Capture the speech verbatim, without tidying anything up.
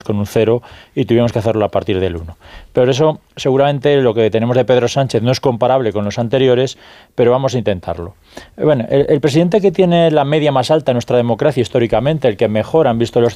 con un cero y tuvimos que hacerlo a partir del uno. Pero eso, seguramente, lo que tenemos de Pedro Sánchez no es comparable con los anteriores, pero vamos a intentarlo. Bueno, el, el presidente que tiene la media más alta en nuestra democracia históricamente, el que mejor han visto los